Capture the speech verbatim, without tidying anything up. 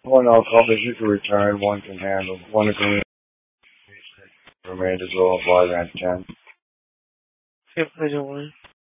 One alcoholic you can return, one can handle, one agreement, remainder will apply rank ten. Yep, I don't want.